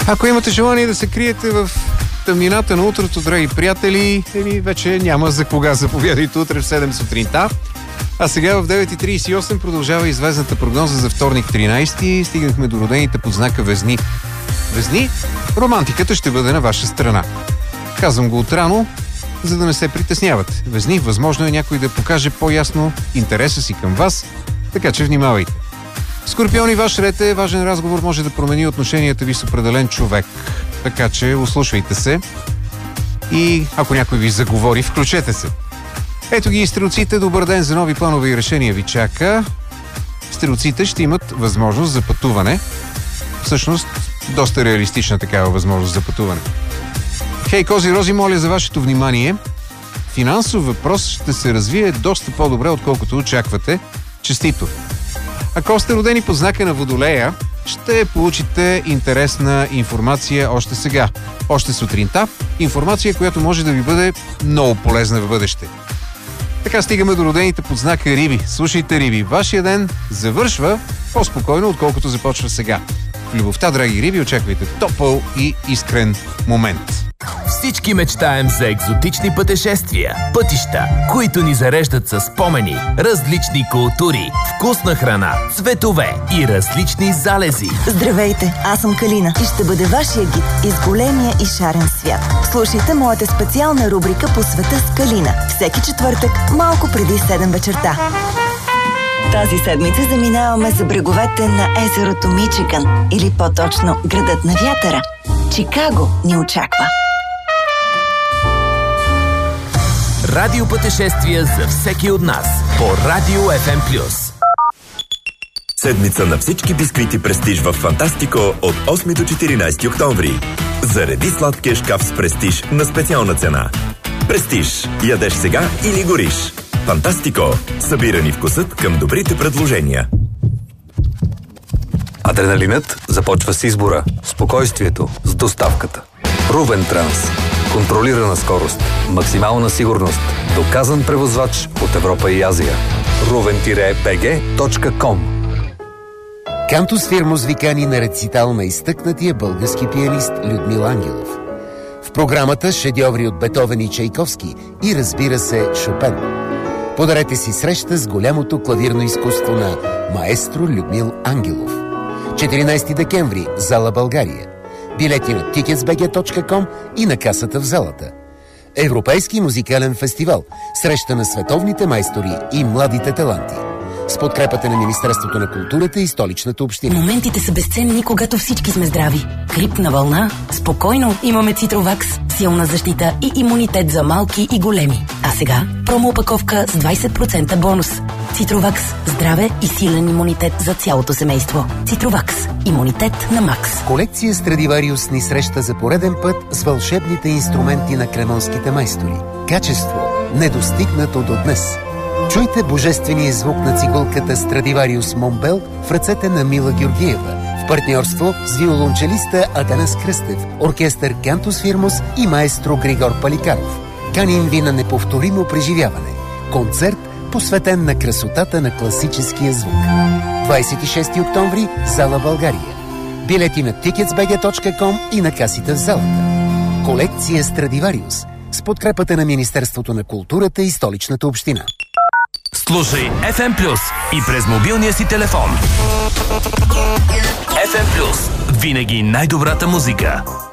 Ако имате желание да се криете в тъмнината на утрото, драги приятели, вече няма за кога. Заповядайте утре в 7 сутринта. А сега в 9:38 продължава известната прогноза за вторник 13. Стигнахме до родените под знака Везни. Везни, романтиката ще бъде на ваша страна. Казвам го отрано, за да не се притеснявате. Везни, възможно е някой да покаже по-ясно интереса си към вас, така че внимавайте. Скорпиони, ваш ред е важен разговор, може да промени отношенията ви с определен човек. Така че услушайте се и ако някой ви заговори, включете се. Ето ги и стрелците, добър ден, за нови планове и решения ви чака. Стрелците ще имат възможност за пътуване. Всъщност, доста реалистична такава възможност за пътуване. Хей, кози рози, моля за вашето внимание. Финансов въпрос ще се развие доста по-добре, отколкото очаквате. Честито! Ако сте родени под знака на Водолея, ще получите интересна информация още сега. Още сутринта. Информация, която може да ви бъде много полезна в бъдеще. Така стигаме до родените под знака Риби. Слушайте, Риби, вашия ден завършва по-спокойно, отколкото започва сега. В любовта, драги Риби, очаквайте топъл и искрен момент. Всички мечтаем за екзотични пътешествия, пътища, които ни зареждат със спомени, различни култури, вкусна храна, цветове и различни залези. Здравейте, аз съм Калина и ще бъда вашия гид из големия и шарен свят. Слушайте моята специална рубрика по света с Калина. Всеки четвъртък, малко преди 7 вечерта. Тази седмица заминаваме за бреговете на езерото Мичиган, или по-точно градът на вятъра. Чикаго ни очаква. Радиопътешествия за всеки от нас по Радио FM+. Седмица на всички бисквити Престиж в Фантастико от 8 до 14 октомври. Зареди сладкия шкаф с Престиж на специална цена. Престиж. Ядеш сега или гориш. Фантастико. Събира ни вкусът към добрите предложения. Адреналинът започва с избора, спокойствието с доставката. Рувен Транс. Контролирана скорост, максимална сигурност, доказан превозвач от Европа и Азия. ruven-bg.com. Кантус Фирмус ви кани на рецитал на изтъкнатия български пианист Людмил Ангелов. В програмата шедьоври от Бетовен и Чайковски и, разбира се, Шопен. Подарете си среща с голямото клавирно изкуство на маестро Людмил Ангелов. 14 декември, зала България. Билети на ticketsbg.com и на касата в залата. Европейски музикален фестивал. Среща на световните майстори и младите таланти. С подкрепата на Министерството на културата и Столичната община. Моментите са безценни, когато всички сме здрави. Грипна вълна? Спокойно, имаме Цитровакс. Силна защита и имунитет за малки и големи. А сега промо-упаковка с 20% бонус. Цитровакс. Здраве и силен имунитет за цялото семейство. Цитровакс. Имунитет на Макс. Колекция Страдивариус ни среща за пореден път с вълшебните инструменти на кремонските майстори. Качество, недостигнато до днес. Чуйте божествения звук на цигулката Страдивариус Монбел в ръцете на Мила Георгиева. В партньорство с виолончелиста Атанас Кръстев, оркестър Кантус Фирмус и маестро Григор Паликаров. Каним ви на неповторимо преживяване. Концерт, посветен на красотата на класическия звук. 26 октомври, зала България. Билети на ticketsbg.com и на касите в залата. Колекция Страдивариус с подкрепата на Министерството на културата и Столичната община. Слушай FM Plus и през мобилния си телефон. FM Plus. Винаги най-добрата музика.